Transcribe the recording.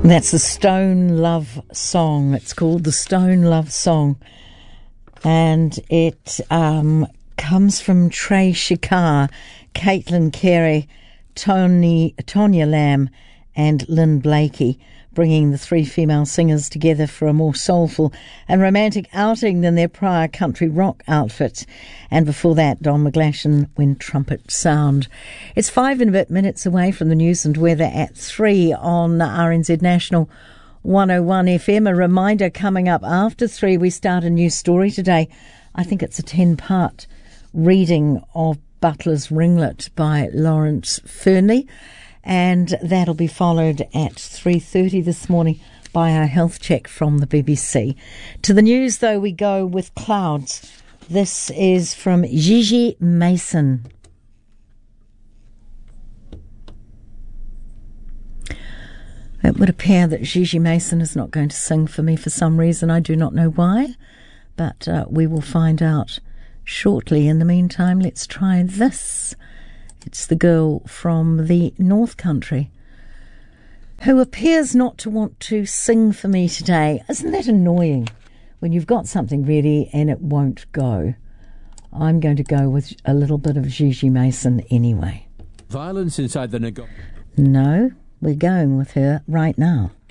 That's the Stone Love Song. It's called the Stone Love Song. And it comes from Trey Shikar, Caitlin Carey, Tonya Lamb and Lynn Blakey, bringing the three female singers together for a more soulful and romantic outing than their prior country rock outfit. And before that, Don McGlashan, When Trumpets Sound. It's 5 and a bit minutes away from the news and weather at 3 on RNZ National 101 FM. A reminder, coming up after 3, we start a new story today. I think it's a 10-part reading of Butler's Ringlet by Lawrence Fernley. And that'll be followed at 3:30 this morning by our health check from the BBC. To the news, though, we go with clouds. This is from Gigi Mason. It would appear that Gigi Mason is not going to sing for me for some reason. I do not know why, but we will find out shortly. In the meantime, let's try this. It's the girl from the North Country who appears not to want to sing for me today. Isn't that annoying when you've got something ready and it won't go? I'm going to go with a little bit of Gigi Mason anyway. Violence inside the No, we're going with her right now.